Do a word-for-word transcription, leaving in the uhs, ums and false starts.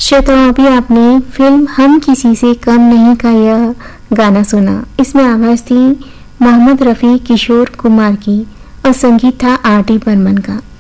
श्रोताओं, अभी आपने फिल्म हम किसी से कम नहीं का यह गाना सुना। इसमें आवाज थी मोहम्मद रफ़ी, किशोर कुमार की और संगीत था आर डी बर्मन का।